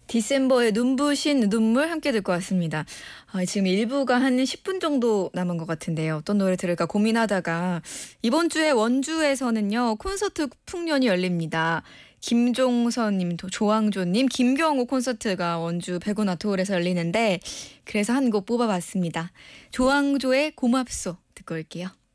디셈버의 눈부신 눈물 함께 듣고 왔습니다. 지금 1부가 한 10분 정도 남은 것 같은데요. 어떤 노래 들을까 고민하다가 이번 주에 원주에서는요. 콘서트 풍년이 열립니다. 김종선님, 조항조님, 김경호 콘서트가 원주 백운아트홀에서 열리는데 그래서 한 곡 뽑아봤습니다. 조항조의 고맙소 듣고 올게요.